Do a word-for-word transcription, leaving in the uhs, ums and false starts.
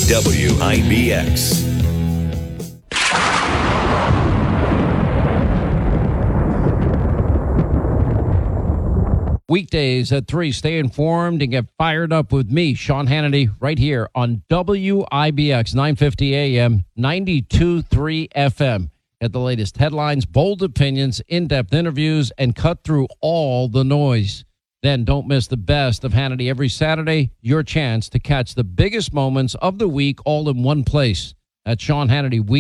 W I B X. Weekdays at three, stay informed and get fired up with me, Sean Hannity, right here on W I B X, nine fifty A M, ninety-two point three F M. Get the latest headlines, bold opinions, in-depth interviews, and cut through all the noise. Then don't miss the best of Hannity every Saturday, your chance to catch the biggest moments of the week all in one place. That's Sean Hannity, week.